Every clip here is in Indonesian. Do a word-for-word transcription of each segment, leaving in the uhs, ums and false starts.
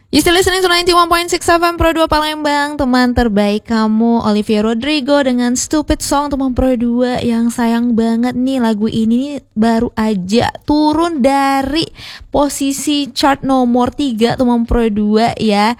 You still listening to ninety-one point six F M Pro dua Palembang. Teman terbaik kamu Olivia Rodrigo dengan Stupid Song teman Pro dua. Yang sayang banget nih, lagu ini baru aja turun dari posisi chart nomor tiga teman Pro dua ya,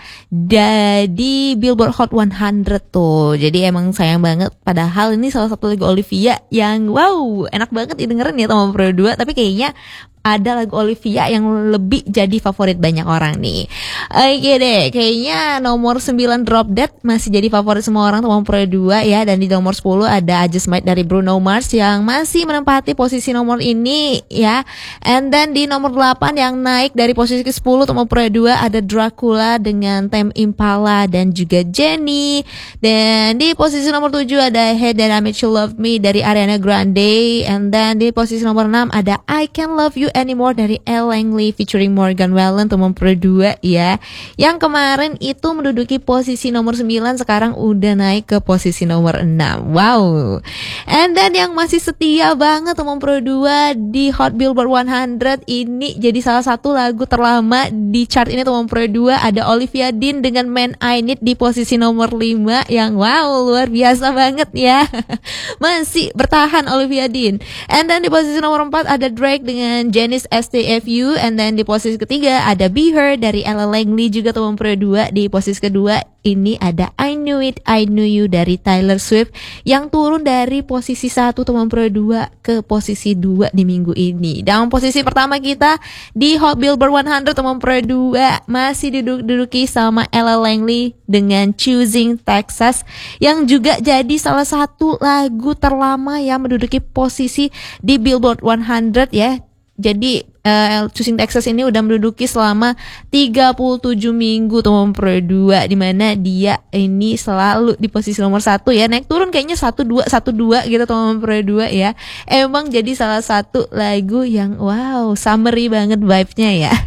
jadi Billboard Hot seratus tuh. Jadi emang sayang banget, padahal ini salah satu lagu Olivia yang wow enak banget didengerin ya teman Pro dua. Tapi kayaknya ada lagu Olivia yang lebih jadi favorit banyak orang nih. Oke deh, kayaknya nomor sembilan Drop Dead masih jadi favorit semua orang teman Pro dua ya. Dan di nomor sepuluh ada I Just Might dari Bruno Mars yang masih menempati posisi nomor ini ya. And then di nomor delapan yang naik dari posisi ke sepuluh teman Pro dua ada Dracula dengan Tame Impala dan juga Jenny. Dan di posisi nomor tujuh ada Hey That I Made You Love Me dari Ariana Grande. And then di posisi nomor enam ada I Can't Love You Anymore dari Elle Langley featuring Morgan Wallen teman Pro dua ya. Yang kemarin itu menduduki posisi nomor sembilan, sekarang udah naik ke posisi nomor enam. Wow. And then yang masih setia banget teman Pro dua di Hot Billboard seratus ini jadi salah satu lagu terlama di chart ini teman Pro dua, ada Olivia Dean dengan Man I Need di posisi nomor lima yang wow luar biasa banget ya. Masih bertahan Olivia Dean. And then di posisi nomor empat ada Drake dengan Janice S T F U. And then di posisi ketiga ada Be Her dari Elle Langley juga teman Pro dua. Di posisi kedua ini ada I Knew It, I Knew You dari Taylor Swift yang turun dari posisi satu teman Pro dua ke posisi dua di minggu ini. Dan posisi pertama kita di Hot Billboard seratus teman Pro dua masih diduduki sama Elle Langley dengan Choosing Texas yang juga jadi salah satu lagu terlama yang menduduki posisi di Billboard seratus ya. Jadi uh, Choosing Texas ini udah menduduki selama tiga puluh tujuh minggu teman Pro dua, dimana dia ini selalu di posisi nomor satu ya. Naik turun kayaknya satu dua satu dua gitu teman Pro dua ya. Emang jadi salah satu lagu yang wow summery banget vibe-nya ya.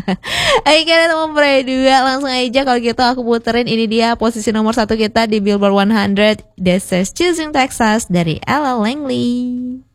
Oke teman Pro dua, langsung aja kalau gitu aku puterin ini dia posisi nomor satu kita di Billboard seratus. This is Choosing Texas dari Elle Langley.